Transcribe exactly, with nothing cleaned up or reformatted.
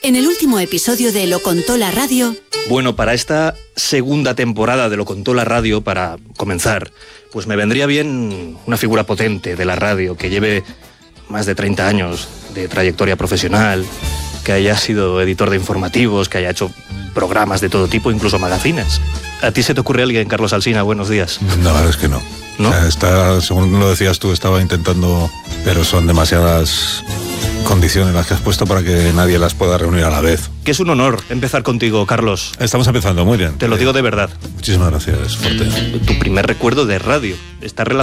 En el último episodio de Lo Contó la Radio... Bueno, para esta segunda temporada de Lo Contó la Radio, para comenzar, pues me vendría bien una figura potente de la radio que lleve más de treinta años de trayectoria profesional, que haya sido editor de informativos, que haya hecho programas de todo tipo, incluso magazines. ¿A ti se te ocurre alguien, Carlos Alsina? Buenos días. No, la verdad es que no. ¿No? O sea, está, según lo decías tú, estaba intentando, pero son demasiadas condiciones las que has puesto para que nadie las pueda reunir a la vez. Que es un honor empezar contigo, Carlos. Estamos empezando muy bien. Te lo digo de verdad. Muchísimas gracias, Forte. Tu primer recuerdo de radio está relacionado